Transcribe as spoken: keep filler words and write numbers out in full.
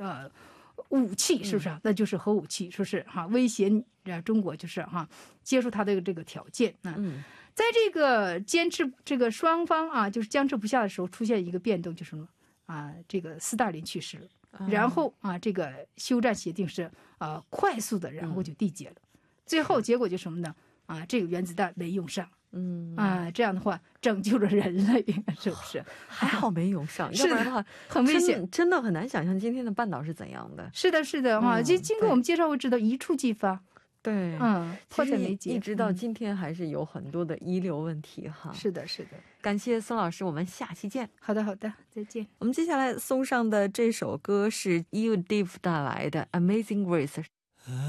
呃武器，是不是、啊？那就是核武器，是不是哈？威胁中国，就是哈接受他的这个条件啊。嗯，在这个坚持这个双方啊，就是僵持不下的时候，出现一个变动，就是什么啊？这个斯大林去世了，嗯、然后啊，这个休战协定是啊快速的，然后就缔结了。嗯、最后结果就是什么呢？啊，这个原子弹没用上。嗯啊，这样的话拯救了人类，是不是？ 还好没用上， 要不然的话很危险， 真的很难想象今天的半岛是怎样的。 是的，是的哈，经、嗯、经过我们介绍会知道一触即发。 对， 嗯，迫在眉睫， 一直到今天还是有很多的遗留问题哈。 是的，是的。 感谢孙老师，我们下期见。 好的，好的，再见。 我们接下来送上的这首歌是 Eve Div 带来的《Amazing Grace》。